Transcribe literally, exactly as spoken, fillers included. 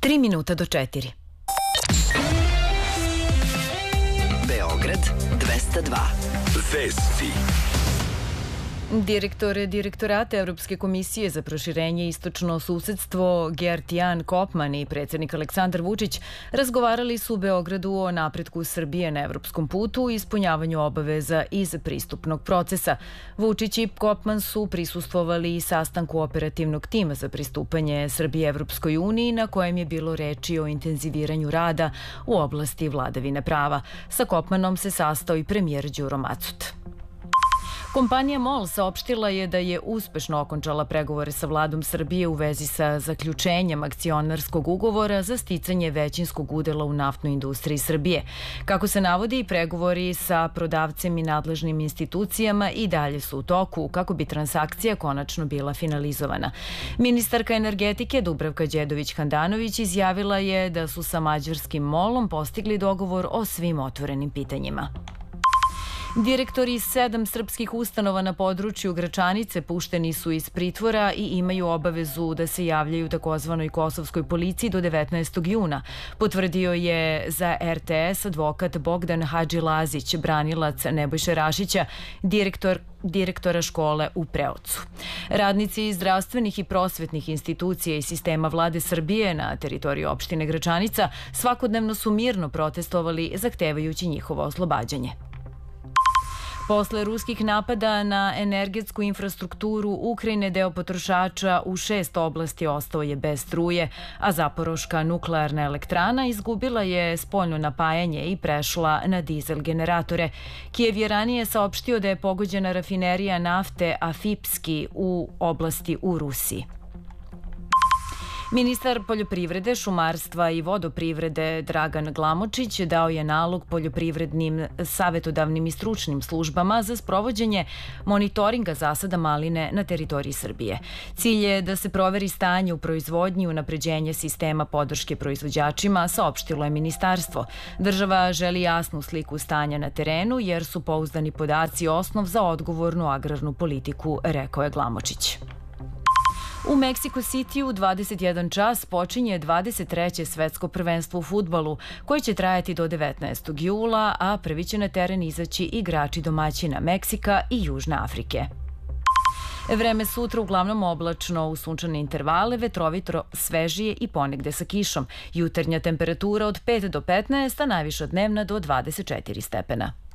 Tri minuta do četiri. Beograd dvesta dva. Vesti. Direktor Direktorata Evropske komisije za proširenje i istočno susedstvo Gert Jan Kopman i predsjednik Aleksandar Vučić razgovarali su u Beogradu o napretku Srbije na evropskom putu i ispunjavanju obaveza iz pristupnog procesa. Vučić i Kopman su prisustvovali i sastanku operativnog tima za pristupanje Srbije Evropskoj uniji, na kojem je bilo reči o intenziviranju rada u oblasti vladavine prava. Sa Kopmanom se sastao i premijer Đuro Macut. Kompanija MOL saopštila je da je uspešno okončala pregovore sa vladom Srbije u vezi sa zaključenjem akcionarskog ugovora za sticanje većinskog udela u naftnoj industriji Srbije. Kako se navodi, pregovori sa prodavcem i nadležnim institucijama i dalje su u toku kako bi transakcija konačno bila finalizovana. Ministarka energetike Dubravka Đedović-Handanović izjavila je da su sa mađarskim MOL-om postigli dogovor o svim otvorenim pitanjima. Direktori sedam srpskih ustanova na području Gračanice pušteni su iz pritvora i imaju obavezu da se javljaju takozvanoj kosovskoj policiji do devetnaestog juna, potvrdio je za er te es advokat Bogdan Hadžilazić, branilac Nebojše Rašića, direktor direktora škole u Preocu. Radnici zdravstvenih i prosvetnih institucija i sistema vlade Srbije na teritoriji opštine Gračanica svakodnevno su mirno protestovali zahtevajući njihovo oslobađanje. Posle ruskih napada na energetsku infrastrukturu Ukrajine, deo potrošača u šest oblasti ostao je bez struje, a Zaporoška nuklearna elektrana izgubila je spoljno napajanje i prešla na dizel generatore. Kijev je ranije saopštio da je pogođena rafinerija nafte Afipski u oblasti u Rusiji. Ministar poljoprivrede, šumarstva i vodoprivrede Dragan Glamočić dao je nalog poljoprivrednim, savetodavnim i stručnim službama za sprovođenje monitoringa zasada maline na teritoriji Srbije. Cilj je da se proveri stanje u proizvodnji i unapređenje sistema podrške proizvođačima, saopštilo je ministarstvo. Država želi jasnu sliku stanja na terenu jer su pouzdani podaci osnov za odgovornu agrarnu politiku, rekao je Glamočić. U Meksiko City u dvadeset jedan čas počinje dvadeset treće svetsko prvenstvo u fudbalu, koje će trajati do devetnaestog jula, a prvi će na teren izaći igrači domaćina Meksika i Južne Afrike. Vreme sutra uglavnom oblačno, u sunčane intervale, vetrovito, svežije i ponegde sa kišom. Jutarnja temperatura od pet do petnaest, a najviša dnevna do dvadeset četiri stepena.